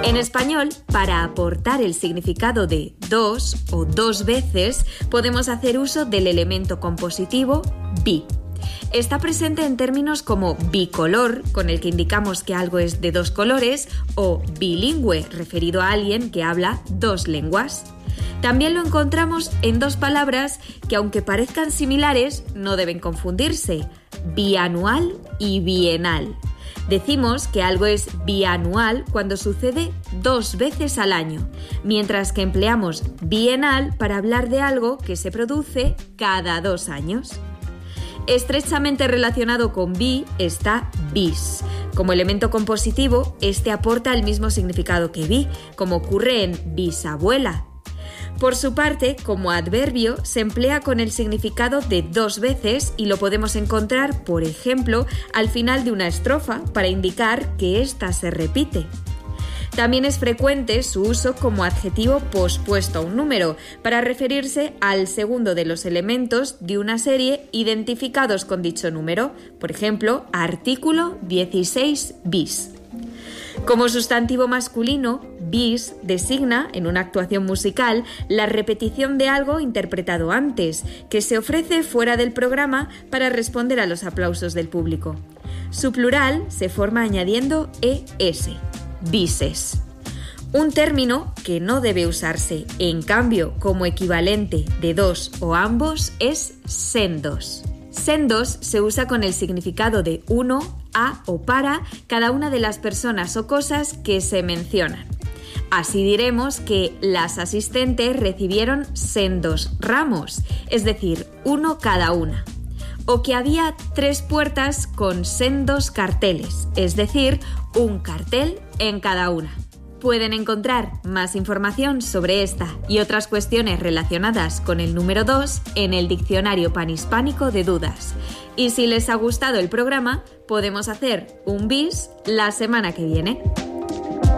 En español, para aportar el significado de dos o dos veces, podemos hacer uso del elemento compositivo bi. Está presente en términos como bicolor, con el que indicamos que algo es de dos colores, o bilingüe, referido a alguien que habla dos lenguas. También lo encontramos en dos palabras que, aunque parezcan similares, no deben confundirse: bianual y bienal. Decimos que algo es bianual cuando sucede 2 veces al año, mientras que empleamos bienal para hablar de algo que se produce cada 2 años. Estrechamente relacionado con bi está bis. Como elemento compositivo, este aporta el mismo significado que bi, como ocurre en bisabuela. Por su parte, como adverbio, se emplea con el significado de 2 veces y lo podemos encontrar, por ejemplo, al final de una estrofa para indicar que ésta se repite. También es frecuente su uso como adjetivo pospuesto a un número, para referirse al segundo de los elementos de una serie identificados con dicho número, por ejemplo, artículo 16 bis. Como sustantivo masculino, bis designa, en una actuación musical, la repetición de algo interpretado antes, que se ofrece fuera del programa para responder a los aplausos del público. Su plural se forma añadiendo es, bises. Un término que no debe usarse, en cambio, como equivalente de dos o ambos, es sendos. Sendos se usa con el significado de uno, a o para cada una de las personas o cosas que se mencionan. Así diremos que las asistentes recibieron sendos ramos, es decir, uno cada una. O que había 3 puertas con sendos carteles, es decir, un cartel en cada una. Pueden encontrar más información sobre esta y otras cuestiones relacionadas con el número 2 en el Diccionario Panhispánico de Dudas. Y si les ha gustado el programa, podemos hacer un bis la semana que viene.